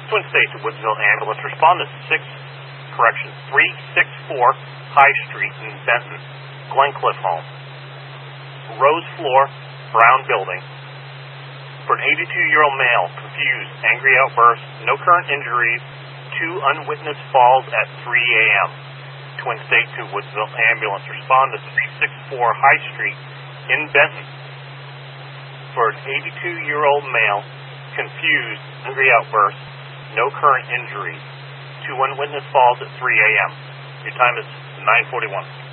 Twin State to Woodsville Ambulance. Respond to 364 High Street in Benton, Glencliff home. Rose floor, brown building. For an 82-year-old male, confused, angry outburst, no current injuries, 2 unwitnessed falls at 3 a.m. Twin State to Woodsville Ambulance. Respond to 364 High Street in Benton. For an 82-year-old male, confused, angry outburst, no current injuries, 2 unwitnessed falls at 3 a.m. Your time is 9:41.